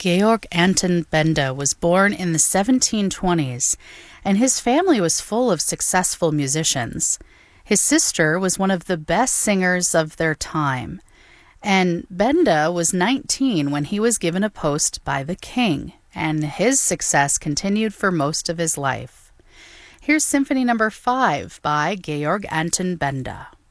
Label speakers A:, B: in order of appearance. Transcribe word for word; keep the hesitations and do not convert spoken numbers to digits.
A: Georg Anton Benda was born in the seventeen twenties, and his family was full of successful musicians. His sister was one of the best singers of their time, and Benda was nineteen when he was given a post by the king, and his success continued for most of his life. Here's Symphony Number five by Georg Anton Benda.